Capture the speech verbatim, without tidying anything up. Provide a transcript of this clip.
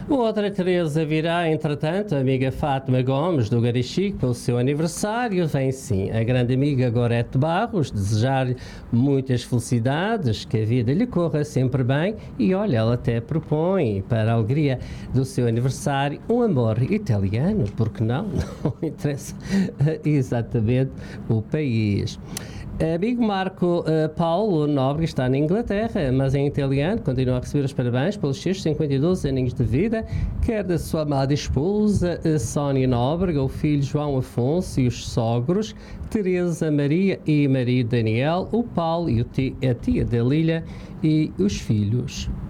Outra Teresa virá, entretanto, a amiga Fátima Gomes, do Garichique, pelo seu aniversário. Vem sim a grande amiga Gorete Barros, desejar-lhe muitas felicidades, que a vida lhe corra sempre bem. E olha, ela até propõe, para a alegria do seu aniversário, um amor italiano, porque não? Não interessa exatamente o país. Amigo Marco uh, Paulo Nobre está na Inglaterra, mas em italiano, continua a receber os parabéns pelos seus cinquenta e dois aninhos de vida, quer da sua amada esposa uh, Sónia Nóbrega, o filho João Afonso e os sogros Teresa Maria e marido Daniel, o Paulo e o ti, a tia Dalília e os filhos.